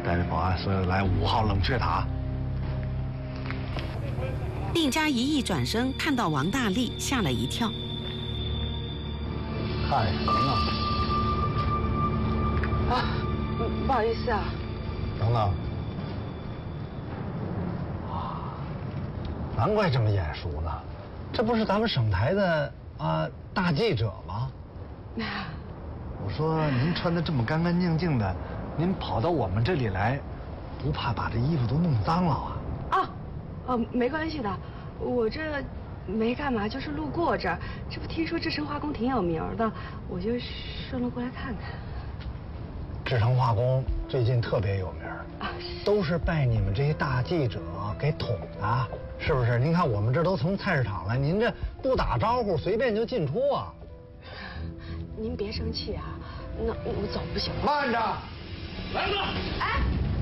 带着保安所有来5号冷却塔。 宁佳怡一转身看到王大力，吓了一跳。 看什么呢？ 啊，不好意思啊。 等等。难怪这么眼熟呢，这不是咱们省台的大记者吗？我说您穿得这么干干净净的，您跑到我们这里来，不怕把这衣服都弄脏了啊？ 没关系的，我这没干嘛，就是路过这儿，这不听说制成化工挺有名的，我就顺路过来看看。 制成化工最近特别有名，都是拜你们这些大记者给捅的，是不是？您看我们这都从菜市场来，您这不打招呼随便就进出啊？ 您别生气啊，那我走不行吗？ 慢着， 来了！ 哎，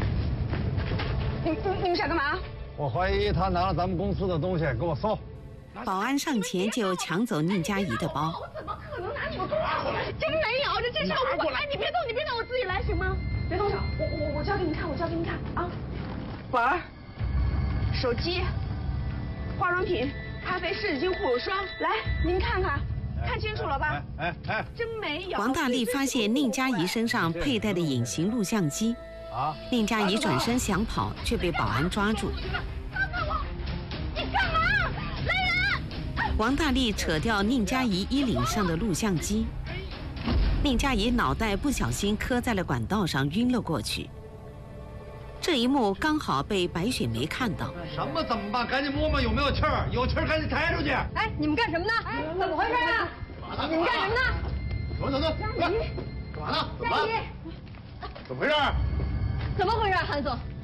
你们想干嘛？ 我怀疑他拿了咱们公司的东西，给我搜。 保安上前就抢走宁佳怡的包。 我怎么可能拿你们公司的？真没有，这事我不管。你别动，我自己来行吗？别动手，我交给你看，啊。本儿、手机、化妆品、咖啡、湿纸巾、护手霜，来，您看看，看清楚了吧？真没有。 王大力发现宁佳怡身上佩戴的隐形录像机，宁佳怡转身想跑，却被保安抓住。 放开我！你干嘛？来人！ 王大力扯掉宁佳怡衣领上的录像机，宁佳怡脑袋不小心磕在了管道上，晕了过去。这一幕刚好被白雪梅看到。 什么怎么办？赶紧摸摸有没有气儿，有气儿赶紧抬出去。 哎，你们干什么呢？怎么回事啊？你们干什么呢？ 走，干嘛呢？怎么办？怎么回事？ 怎么回事，韩总？